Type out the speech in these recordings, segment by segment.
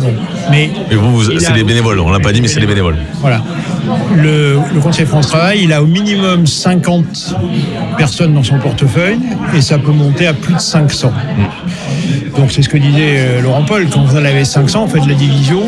Bon. Mais c'est des bénévoles, on l'a pas dit, mais c'est des bénévoles. Voilà. Le Conseil France Travail, il a au minimum 50 personnes dans son portefeuille et ça peut monter à plus de 500. Donc c'est ce que disait Laurent Paul, quand vous en avez 500, vous faites la division.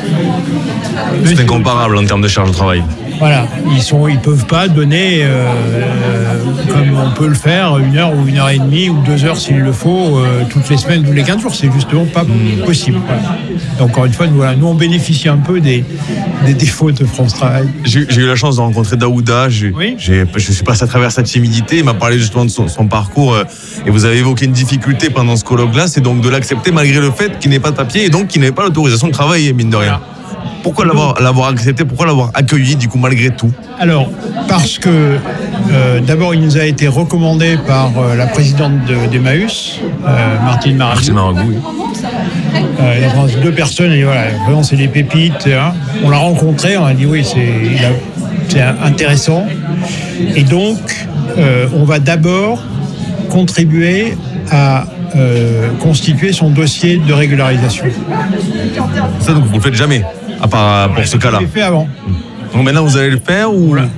C'est incomparable en termes de charge de travail. Voilà, ils peuvent pas donner comme on peut le faire 1 heure ou 1 heure et demie ou 2 heures s'il le faut toutes les semaines, tous les 15 jours. C'est justement pas possible. Voilà. Et encore une fois, nous on bénéficie un peu des défauts de France Travail. J'ai eu la chance de rencontrer Daouda. Je suis passé à travers sa timidité. Il m'a parlé justement de son parcours et vous avez évoqué une difficulté pendant ce colloque-là, c'est donc de l'accepter malgré le fait qu'il n'ait pas de papier et donc qu'il n'ait pas l'autorisation de travailler, mine de rien. Voilà. Pourquoi l'avoir accepté, pourquoi l'avoir accueilli du coup malgré tout ? Alors, parce que d'abord il nous a été recommandé par la présidente d'Emmaüs, Martine Maragou. Oui. Il y a 2 personnes, et voilà, vraiment c'est des pépites. Hein. On l'a rencontré, on a dit oui, c'est intéressant. Et donc, on va d'abord contribuer à constituer son dossier de régularisation. Ça, donc vous ne le faites jamais, à part pour ce cas-là. Je l'ai fait avant. Donc maintenant, vous allez le faire ou... Voilà.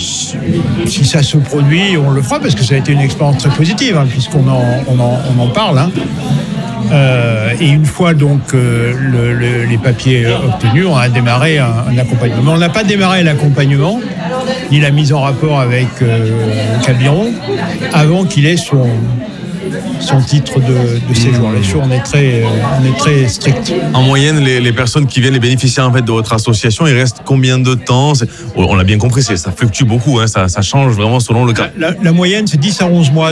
Si ça se produit, on le fera, parce que ça a été une expérience très positive, hein, puisqu'on en parle. Hein. Et une fois donc les papiers obtenus, on a démarré un accompagnement. On n'a pas démarré l'accompagnement, ni la mise en rapport avec Cabiron, avant qu'il ait son titre de séjour. Là-dessus, on est très strict. En moyenne, les personnes qui viennent, les bénéficiaires en fait de votre association, ils restent combien de temps ? On l'a bien compris, ça fluctue beaucoup, hein, ça change vraiment selon le cas. La moyenne, c'est 10 à 11 mois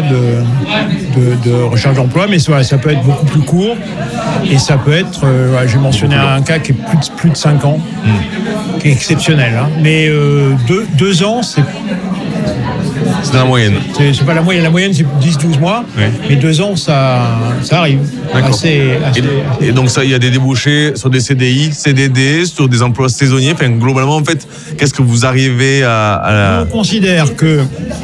de recherche d'emploi, mais ça peut être beaucoup plus court. Et ça peut être, j'ai mentionné un cas qui est plus de 5 ans, qui est exceptionnel. Hein. Mais 2 ans, c'est la moyenne. C'est pas la moyenne. La moyenne, c'est 10-12 mois. Oui. Mais 2 ans, ça arrive. D'accord. Et donc, ça, il y a des débouchés sur des CDI, CDD, sur des emplois saisonniers. Enfin, globalement, en fait, qu'est-ce que vous arrivez à... On considère que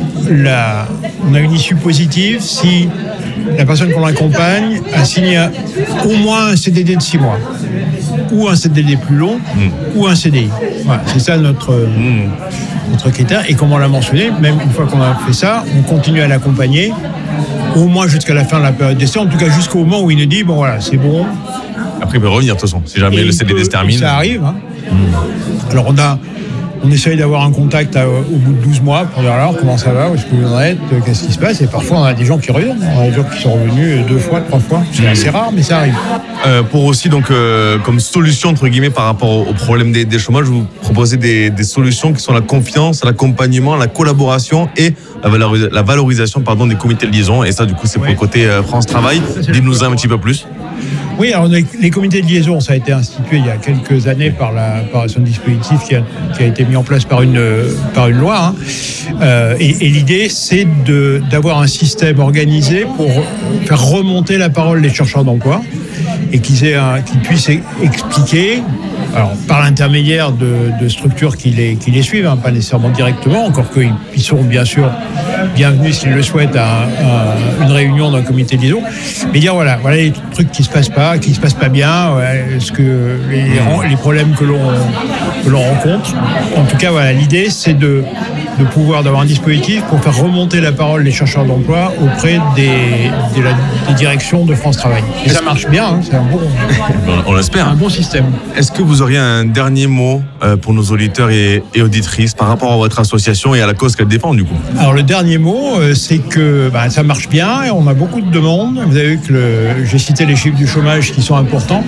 on a une issue positive si la personne qu'on accompagne a signé au moins un CDD de 6 mois. Ou un CDD plus long, ou un CDI. Voilà, c'est ça notre critère. Et comme on l'a mentionné, même une fois qu'on a fait ça, on continue à l'accompagner, au moins jusqu'à la fin de la période d'essai, en tout cas jusqu'au moment où il nous dit, bon voilà, c'est bon. Après, il peut revenir de toute façon, si jamais le CDD se termine. Ça arrive. Hein. Alors on essaye d'avoir un contact au bout de 12 mois pour dire alors comment ça va, où est-ce que vous en êtes, qu'est-ce qui se passe. Et parfois on a des gens qui reviennent, on a des gens qui sont revenus 2 fois, 3 fois. C'est assez rare, mais ça arrive. Pour aussi donc comme solution entre guillemets par rapport au problème des chômages, vous proposez des solutions qui sont la confiance, l'accompagnement, la collaboration et la valorisation des comités de liaison. Et ça du coup c'est pour le côté France Travail. Dites-nous un petit peu plus. Oui, alors les comités de liaison, ça a été institué il y a quelques années par son dispositif qui a été mis en place par une loi. Hein. Et l'idée, c'est d'avoir un système organisé pour faire remonter la parole des chercheurs d'emploi et qu'ils puissent expliquer, alors par l'intermédiaire de structures qui les suivent, hein, pas nécessairement directement, encore qu'ils seront bien sûr bienvenus s'ils le souhaitent à une réunion d'un comité de liaison, mais dire voilà les trucs qui se passent pas bien, ce que les problèmes que l'on rencontre. En tout cas, voilà, l'idée c'est de pouvoir d'avoir un dispositif pour faire remonter la parole des chercheurs d'emploi auprès des directions de France Travail. Et ça marche bien, hein, c'est un bon. On l'espère. Un bon système. Est-ce que vous auriez un dernier mot pour nos auditeurs et auditrices par rapport à votre association et à la cause qu'elle défend du coup ? Alors le dernier mot, c'est que ça marche bien et on a beaucoup de demandes. Vous avez vu que j'ai cité les chiffres du chômage qui sont importants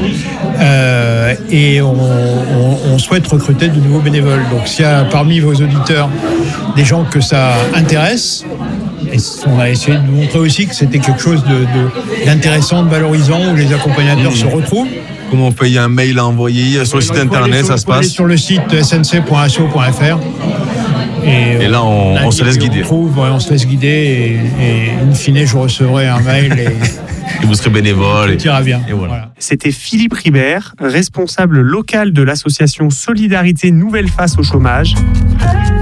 et on souhaite recruter de nouveaux bénévoles. Donc s'il y a parmi vos auditeurs des gens que ça intéresse, et on a essayé de montrer aussi que c'était quelque chose d'intéressant, de valorisant, où les accompagnateurs se retrouvent. Comment on peut y a un mail à envoyer sur le site internet, ça se passe ? Sur le site snc.asso.fr. Et là, on se laisse guider. On se laisse guider et in fine, je recevrai un mail et vous serez bénévole. Et tout ira bien. Et voilà. C'était Philippe Ribert, responsable local de l'association Solidarité Nouvelle Face au chômage.